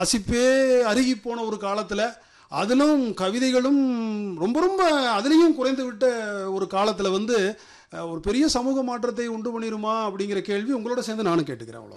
வாசிப்பே அருகி போன ஒரு காலத்தில், அதிலும் கவிதைகளும் ரொம்ப ரொம்ப அதுலேயும் குறைந்து விட்ட ஒரு காலத்தில் வந்து ஒரு பெரிய சமூக மாற்றத்தை உண்டு பண்ணிருமா அப்படிங்கிற கேள்வி உங்களோட சேர்ந்து நானும் கேட்டுக்கிறேன். அவ்வளோ.